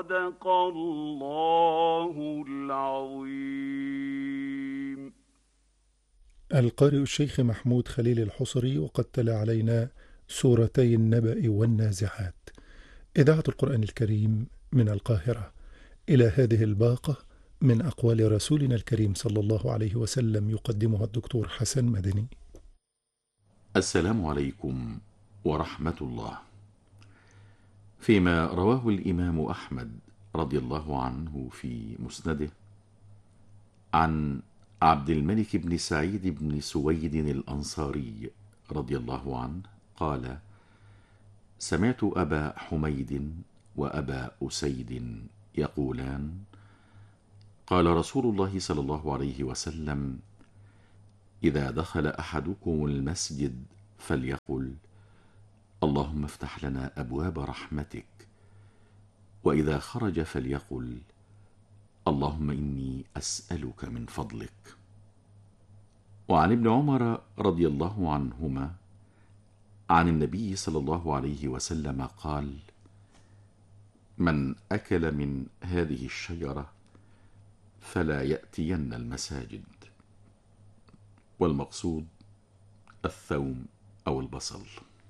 صدق الله العظيم. القارئ الشيخ محمود خليل الحصري، وقد تلا علينا سورتي النبأ والنازعات. إذاعة القرآن الكريم من القاهرة. إلى هذه الباقة من أقوال رسولنا الكريم صلى الله عليه وسلم يقدمها الدكتور حسن مدني. السلام عليكم ورحمة الله. فيما رواه الإمام أحمد رضي الله عنه في مسنده عن عبد الملك بن سعيد بن سويد الأنصاري رضي الله عنه قال: سمعت أبا حميد وأبا أسيد يقولان: قال رسول الله صلى الله عليه وسلم: إذا دخل أحدكم المسجد فليقل: اللهم افتح لنا أبواب رحمتك، وإذا خرج فليقل: اللهم إني أسألك من فضلك. وعن ابن عمر رضي الله عنهما عن النبي صلى الله عليه وسلم قال: من أكل من هذه الشجرة فلا يأتين المساجد. والمقصود الثوم أو البصل.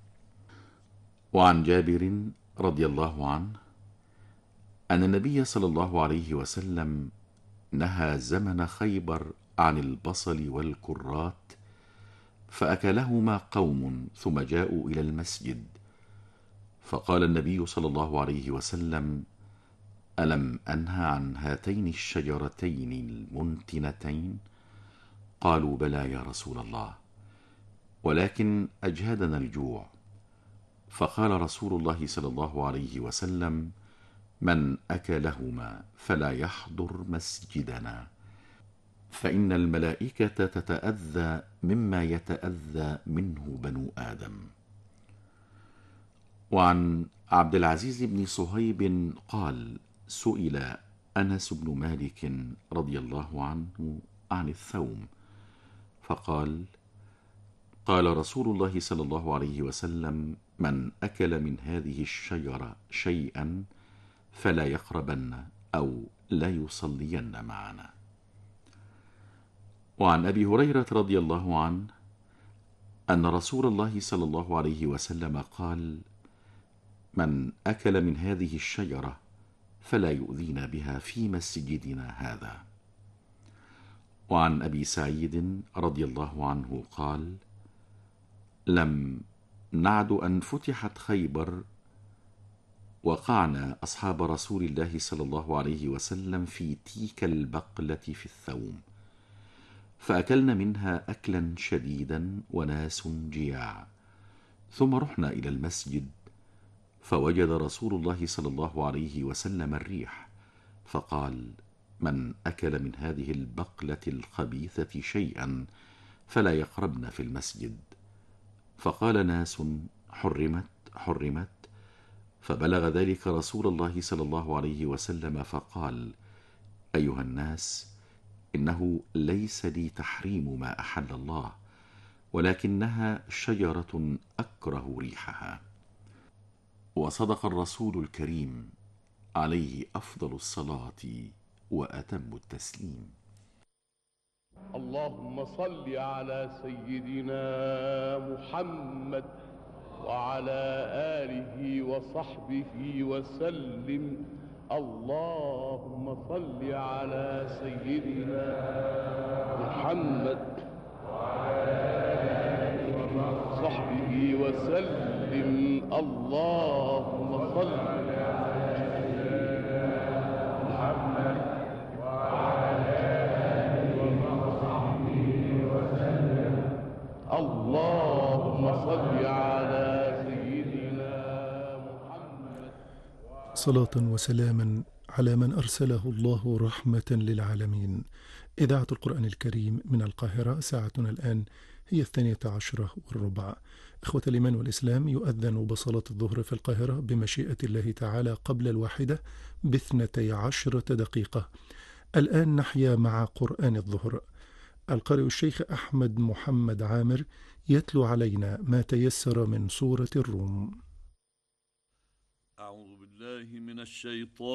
وعن جابر رضي الله عنه أن النبي صلى الله عليه وسلم نهى زمن خيبر عن البصل والكرات، فأكلهما قوم ثم جاءوا إلى المسجد، فقال النبي صلى الله عليه وسلم: ألم أنهى عن هاتين الشجرتين المنتنتين؟ قالوا: بلى يا رسول الله، ولكن أجهدنا الجوع. فقال رسول الله صلى الله عليه وسلم: من أكلهما فلا يحضر مسجدنا، فإن الملائكة تتأذى مما يتأذى منه بنو آدم. وعن عبد العزيز بن صهيب قال: سئل أنس بن مالك رضي الله عنه عن الثوم، فقال: قال رسول الله صلى الله عليه وسلم: من أكل من هذه الشجرة شيئا فلا يقربن أو لا يصلين معنا. وعن أبي هريرة رضي الله عنه أن رسول الله صلى الله عليه وسلم قال: من أكل من هذه الشجرة فلا يؤذينا بها في مسجدنا هذا. وعن أبي سعيد رضي الله عنه قال: لم نعد أن فتحت خيبر وقعنا أصحاب رسول الله صلى الله عليه وسلم في تيك البقلة في الثوم، فأكلنا منها أكلا شديدا وناس جياع، ثم رحنا إلى المسجد فوجد رسول الله صلى الله عليه وسلم الريح، فقال: من أكل من هذه البقلة الخبيثة شيئا فلا يقربن في المسجد. فقال ناس: حرمت حرمت. فبلغ ذلك رسول الله صلى الله عليه وسلم فقال: أيها الناس، إنه ليس لي تحريم ما أحل الله، ولكنها شجرة أكره ريحها. وصدق الرسول الكريم عليه أفضل الصلاة وأتم التسليم. اللهم صل على سيدنا محمد وعلى آله وصحبه وسلم. اللهم صل على سيدنا محمد وعلى آله وصحبه وسلم. اللهم صل على سيدنا محمد وعلى آله وصحبه وسلم. اللهم صل على سيدنا محمد. صلاة وسلاما على من أرسله الله رحمة للعالمين. إذاعة القرآن الكريم من القاهرة. ساعتنا الآن هي 12:15. إخوة الإيمان والإسلام، يؤذن بصلاة الظهر في القاهرة بمشيئة الله تعالى قبل 1 ب12 دقيقة. الآن نحيا مع قرآن الظهر. القارئ الشيخ أحمد محمد عامر يتلو علينا ما تيسر من سورة الروم. أعوذ بالله من الشيطان